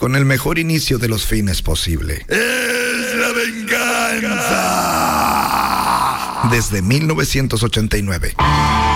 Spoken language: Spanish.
con el mejor inicio de los fines posible. ¡Es la venganza! Desde 1989.